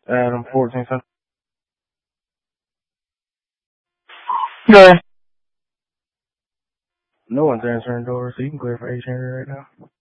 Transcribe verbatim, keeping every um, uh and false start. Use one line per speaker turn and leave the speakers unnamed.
Adam, fourteen Central.
Yeah.
No one's answering doors, so you can clear for H Henry right now.